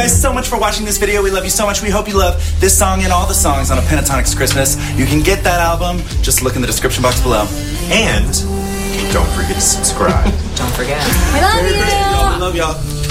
guys so much for watching this video. We love you so much. We hope you love this song and all the songs on A Pentatonix Christmas. You can get that album. Just look in the description box below. And don't forget to subscribe. Don't forget. We love you. We love y'all.